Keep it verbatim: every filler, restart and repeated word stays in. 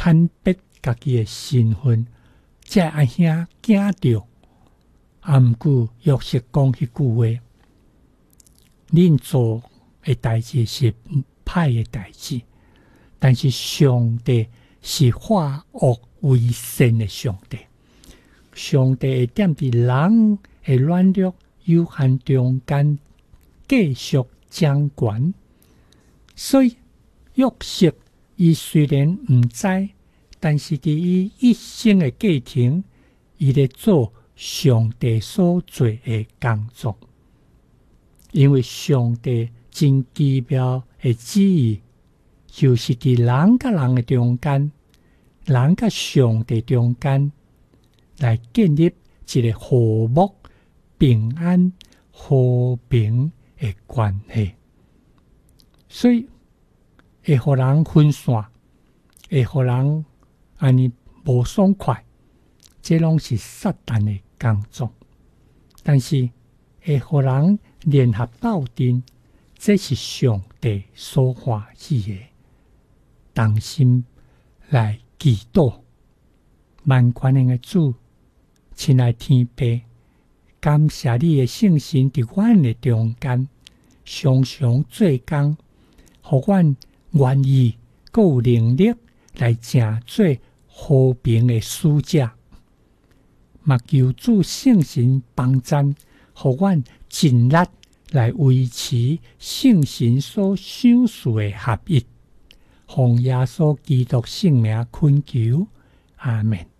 坦白家己的身份，才阿兄惊着。啊，毋过约瑟讲迄句话：恁做的代志是歹的代志，但是上帝是化恶为善的上帝。上帝会踮伫人的软弱有限中间继续掌权。所以约瑟伊虽然毋知，但是伫伊一生的过程，伊咧做上帝所做的工作。因为上帝真奇妙的旨意，就是伫人甲人的中间，人甲上帝中间，来建立一个和睦、平安、和平的关系。所以会互人分散，会互人安尼无爽快，这拢是撒旦的工作。但是会互人联合斗阵，这是上帝所欢喜的。同心来祈祷，万权的主，亲爱天父，感谢你的圣神伫阮的中间，常常做工，互阮愿意阁有能力来成做和平的使者。嘛求主圣神帮赞，互阮尽力来维持圣神所赏赐的合一。奉耶稣基督圣名恳求，阿门。